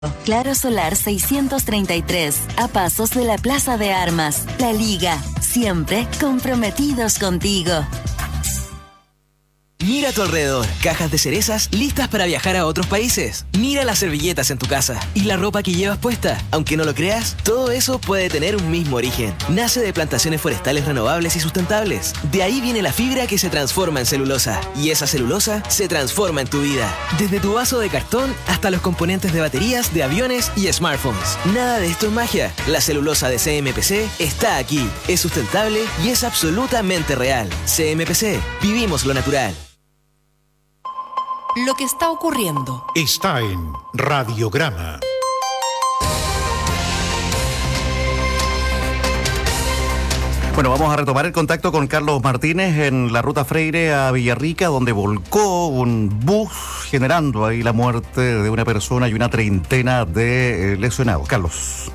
Claro Solar 633, a pasos de la Plaza de Armas. La Liga, siempre comprometidos contigo. Mira a tu alrededor, cajas de cerezas listas para viajar a otros países. Mira las servilletas en tu casa y la ropa que llevas puesta. Aunque no lo creas, todo eso puede tener un mismo origen. Nace de plantaciones forestales renovables y sustentables. De ahí viene la fibra que se transforma en celulosa. Y esa celulosa se transforma en tu vida. Desde tu vaso de cartón hasta los componentes de baterías, de aviones y smartphones. Nada de esto es magia. La celulosa de CMPC está aquí. Es sustentable y es absolutamente real. CMPC, vivimos lo natural. Lo que está ocurriendo está en Radiograma. Bueno, vamos a retomar el contacto con Carlos Martínez en la ruta Freire a Villarrica, donde volcó un bus generando ahí la muerte de una persona y una treintena de lesionados. Carlos.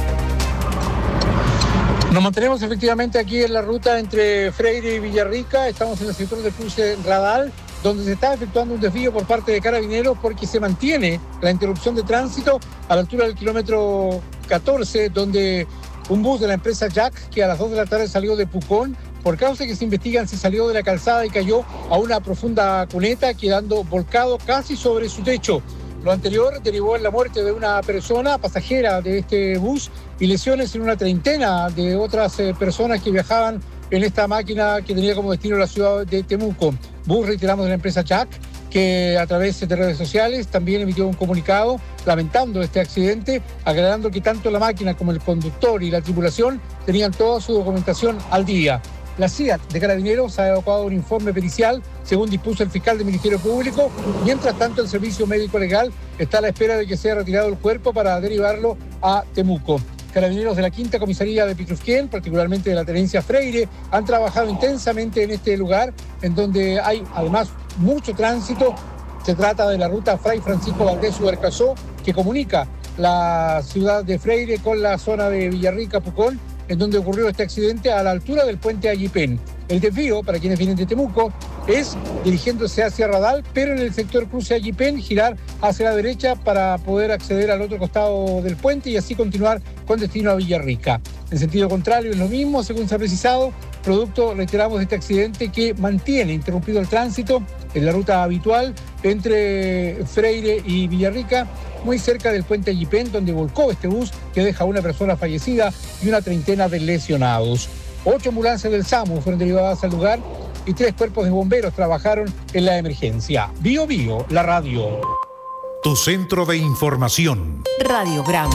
Nos mantenemos efectivamente aquí en la ruta entre Freire y Villarrica. Estamos en el sector de cruce Radal, donde se está efectuando un desvío por parte de Carabineros porque se mantiene la interrupción de tránsito a la altura del kilómetro 14, donde un bus de la empresa Jack, que a las 2 de la tarde salió de Pucón, por causas que se investigan, se salió de la calzada y cayó a una profunda cuneta, quedando volcado casi sobre su techo. Lo anterior derivó en la muerte de una persona pasajera de este bus y lesiones en una treintena de otras personas que viajaban en esta máquina que tenía como destino la ciudad de Temuco. Bus, reiteramos, de la empresa Jack, que a través de redes sociales también emitió un comunicado lamentando este accidente, aclarando que tanto la máquina como el conductor y la tripulación tenían toda su documentación al día. La CIA de Carabineros ha evacuado un informe pericial, según dispuso el fiscal del Ministerio Público. Mientras tanto, el Servicio Médico Legal está a la espera de que sea retirado el cuerpo para derivarlo a Temuco. Carabineros de la Quinta Comisaría de Pitrufquén, particularmente de la Tenencia Freire, han trabajado intensamente en este lugar, en donde hay además mucho tránsito. Se trata de la ruta Fray Francisco Valdés Subercasó, que comunica la ciudad de Freire con la zona de Villarrica, Pucón, en donde ocurrió este accidente a la altura del puente Ayipén. El desvío, para quienes vienen de Temuco, es dirigiéndose hacia Radal, pero en el sector cruce Ayipén, girar hacia la derecha para poder acceder al otro costado del puente y así continuar con destino a Villarrica. En sentido contrario es lo mismo, según se ha precisado, producto, reiteramos, de este accidente que mantiene interrumpido el tránsito en la ruta habitual entre Freire y Villarrica, muy cerca del puente Ayipén, donde volcó este bus que deja a una persona fallecida y una treintena de lesionados. 8 ambulancias del SAMU fueron derivadas al lugar y 3 cuerpos de bomberos trabajaron en la emergencia. Bio Bio, la radio. Tu centro de información. Radiograma.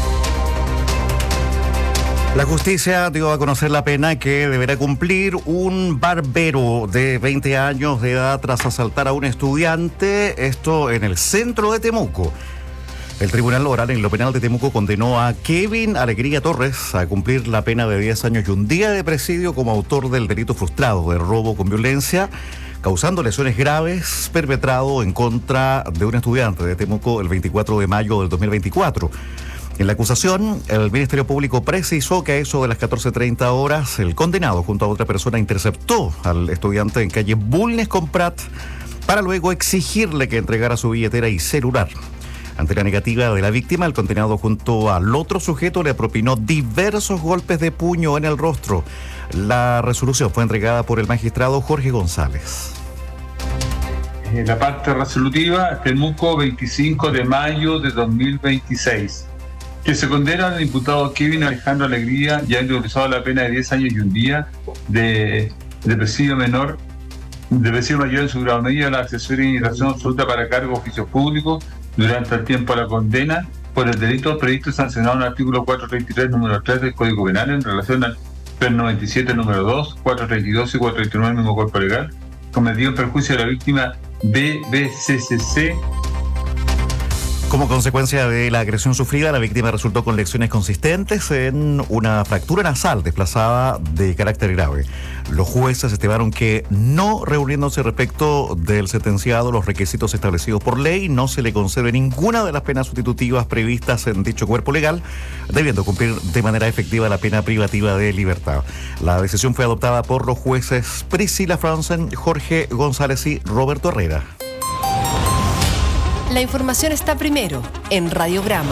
La justicia dio a conocer la pena que deberá cumplir un barbero de 20 años de edad tras asaltar a un estudiante, esto en el centro de Temuco. El Tribunal Oral en lo Penal de Temuco condenó a Kevin Alegría Torres a cumplir la pena de 10 años y un día de presidio como autor del delito frustrado de robo con violencia, causando lesiones graves, perpetrado en contra de un estudiante de Temuco el 24 de mayo del 2024. En la acusación, el Ministerio Público precisó que a eso de las 14:30 horas, el condenado junto a otra persona interceptó al estudiante en calle Bulnes con Prat para luego exigirle que entregara su billetera y celular. Ante la negativa de la víctima, el condenado junto al otro sujeto le propinó diversos golpes de puño en el rostro. La resolución fue entregada por el magistrado Jorge González. La parte resolutiva, Temuco, 25 de mayo de 2026. Que se condena al imputado Kevin Alejandro Alegría, ya utilizado la pena de 10 años y un día de presidio menor, de presidio mayor en su grado medio, la accesoria y razón absoluta para cargo de oficios públicos durante el tiempo de la condena por el delito previsto y sancionado en el artículo 433, número 3 del Código Penal en relación al 397, número 2, 432 y 439 del mismo cuerpo legal, cometido en perjuicio de la víctima BBCCC. Como consecuencia de la agresión sufrida, la víctima resultó con lesiones consistentes en una fractura nasal desplazada de carácter grave. Los jueces estimaron que, no reuniéndose respecto del sentenciado los requisitos establecidos por ley, no se le concede ninguna de las penas sustitutivas previstas en dicho cuerpo legal, debiendo cumplir de manera efectiva la pena privativa de libertad. La decisión fue adoptada por los jueces Priscila Franzen, Jorge González y Roberto Herrera. La información está primero en Radiograma.